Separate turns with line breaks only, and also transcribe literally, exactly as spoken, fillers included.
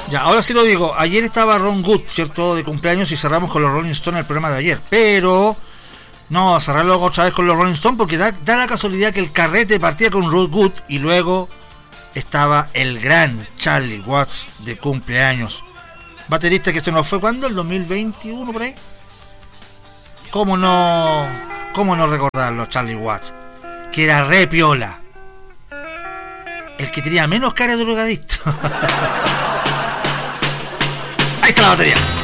Ya, ahora sí lo digo. Ayer estaba Ron Wood, ¿cierto? De cumpleaños y cerramos con los Rolling Stones el programa de ayer. Pero no, a cerrarlo otra vez con los Rolling Stones porque da, da la casualidad que el carrete partía con Ron Wood y luego estaba el gran Charlie Watts de cumpleaños. Baterista que se nos fue, ¿cuándo? ¿El dos mil veintiuno por ahí? ¿Cómo no, cómo no recordarlo, Charlie Watts? Que era re piola. El que tenía menos cara de drogadicto. Ahí está la batería.